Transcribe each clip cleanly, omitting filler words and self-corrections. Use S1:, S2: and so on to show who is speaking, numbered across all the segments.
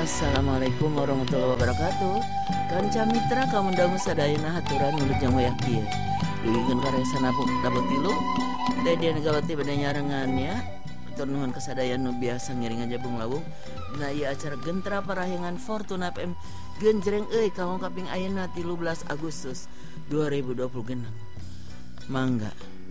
S1: Assalamualaikum warahmatullahi wabarakatuh. Kanca mitra kamundangu sadayana haturan nulujang wayak kieu. Dugikeun karesa nabut tilu. Teh negawati bade nyarengannya. Atur nuhun kasadayan nu biasa ngiringan jabung lawung. Dina ieu acara gentra parahiangan Fortuna FM genjreng euy kaung kaping ayeuna 13 Agustus 2020 Mangga.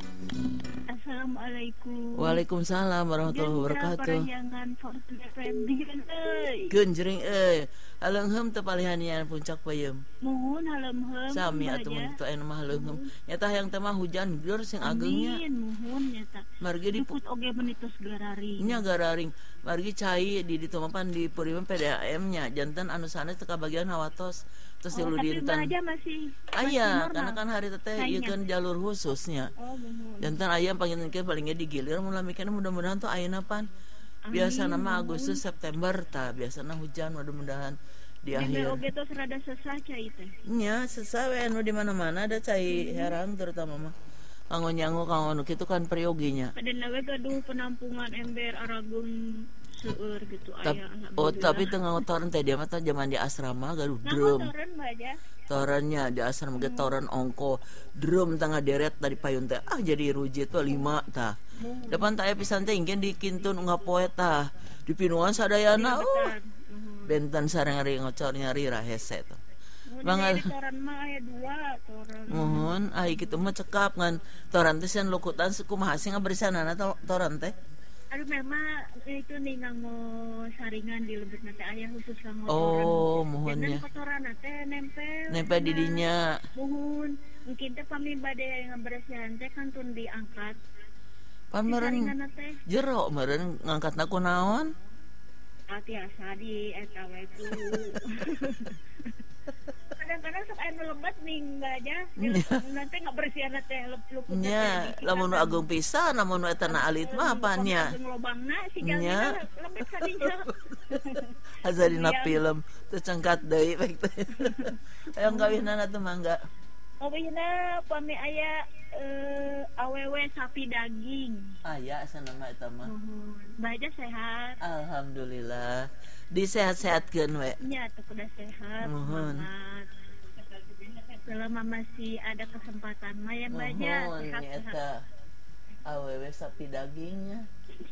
S2: Assalamualaikum.
S1: Waalaikumsalam warahmatullahi wabarakatuh.
S2: Parahiangan Fortuna FM dieureun euy.
S1: Genjreng euy. Haleungheum teu palihanian puncak peuyeum.
S2: Muhun haleumheum.
S1: Sami atuh mun teu aya mah haleungheum. Nyata hayang teh mah hujan geur sing agengnya.
S2: Amin muhun nyata.
S1: Margi di
S2: Luput oge menitus gararing.
S1: nya gararing. Margi cai di ditu mah pan di puriman PDAM nya janten anu sanes teu kabagian hawatos. Terus tilu dinten.
S2: Tapi aja masih
S1: Aya,
S2: normal.
S1: karena kan hari teh ieu kan jalur khususnya.
S2: Oh muhun.
S1: Janten aya panginkeun palingnya digilir mun lamikeun mudah-mudahan tuh ayeuna pan. Biasana mah Agustus September tah biasana hujan mudah-mudahan di akhir.
S2: Oge tos rada sesah cai teh.
S1: Nya sesawe anu di mana-mana ada cai herang terutama mah. Kanggo nyangu kanggo anu kitu kan perioginya.
S2: Padahal we gaduh penampungan ember arageun seueur gitu aya.
S1: Tapi teu ngotoran teh dia mah teh zaman di asrama gaduh drum.
S2: Ngotoran baja.
S1: Torannya di asrama ge toran ongko drum tangga deret dari payun teh jadi rujit tuh 5 tah. Depan teh aya pisan teh ingkeun dikintun ngapoe tah. Dipinuan sadayana benten sareng-ari ngocor nyari rahese tuh.
S2: Mangga toran mah aya 2 toran.
S1: Mohon ai kitu mah cekap ngan toran teh sen lukutan kumaha sih ngaberisanana toran teh.
S2: Aduh memang itu nih nganggo saringan di lembut nanti ayah khusus nganggo toran.
S1: Oh, mohonnya.
S2: Dan kotoran teh nempel.
S1: Nempel di dinya.
S2: Mohon mungkin teh pami bade ngaberesihan teh kan tun diangkat.
S1: Pan meureun jero meureun ngangkatna ku naon?
S2: Tiasa di eta we ku. Kadang-kadang sok aya lebat ning baja. Nanti ngaberesihan teh luput.
S1: Nya, lamun nu agung pisan, lamun nu eta na alit mah apanya?
S2: Lobangna sigalna lembet sadinya.
S1: Hazarina film teu cangkat deui baik teh. Hayang kawinana teh mangga.
S2: Kawinna pami aya awewe sapi daging.
S1: Aya asana mah eta mah.
S2: Baja sehat.
S1: Alhamdulillah. Disehat-sehatkeun we.
S2: Nya tuh kuda sehat. Semangat. Selama masih ada kesempatan mah ya baja sehat.
S1: Eta awewe sapi dagingnya.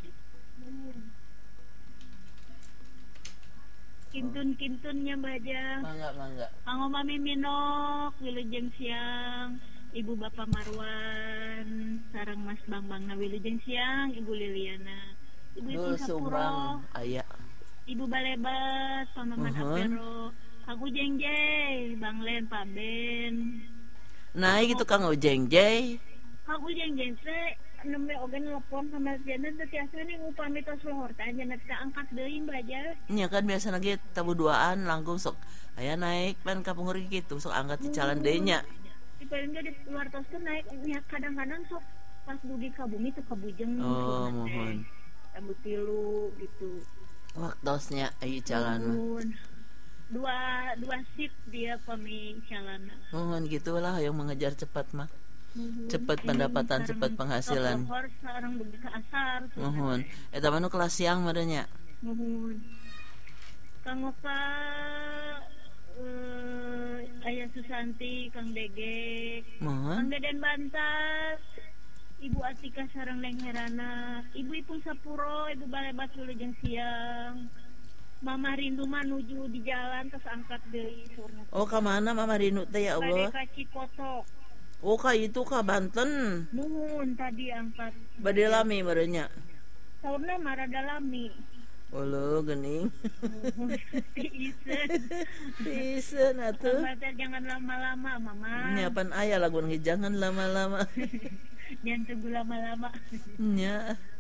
S2: Kintun-kintunnya baja.
S1: Mangga.
S2: Kanggo mami Minok, wilujeng siang. Ibu Bapak Marwan, sareng Mas Bambangna wilujeng siang, Ibu Liliana. Ibu
S1: Sapuro, aya.
S2: Ibu Balebat, Pamaman Apero, Kagu Jengjay, Bang Len, Pak Ben.
S1: Nah, gitu Kang Jengjay.
S2: Kagu Jengjay teh nembe oge nelpon ka Marjana teh tiasa nih upami tos lohor teh anjeunna teh angkat deui baja.
S1: Nya kan biasa lagi tabu duaan langkung sok aya naik pan ka punguri kitu sok angkat di jalan deui nya.
S2: Di paling di luar tos teh naik nya kadang-kadang sok pas dugi ka bumi teh kabujeng.
S1: Oh, mohon.
S2: Tabu tilu gitu.
S1: Waktosnya ieu jalan mah.
S2: Dua shift dia pami calana.
S1: Mohon gitulah yang mengejar cepat mah. Cepat pendapatan, cepat penghasilan.
S2: Sekarang dugi ka asar.
S1: Mohon. Eta mah nu kelas siang mah nya.
S2: Mohon. Kang Oka Ayah Susanti, Kang Dege.
S1: Mohon.
S2: Kang Deden Bantas. Ibu Atika sareng Neng Herana, Ibu Ipung Sapuro, Ibu Balebat wilujeng siang. Mama Rindu mah nuju di jalan terus angkat deui surna.
S1: Oh, ka mana Mama Rindu teh ya Allah?
S2: Bade ka Cikotok.
S1: Oh, ka itu ka Banten.
S2: Nuhun tadi angkat.
S1: Bade lami meureun nya.
S2: Saurna mah rada lami.
S1: Olo geuning. Tisen atuh.
S2: Jangan lama-lama, Mama.
S1: Nya pan aya lagun jangan lama-lama.
S2: Jangan tunggu lama-lama.
S1: Nya.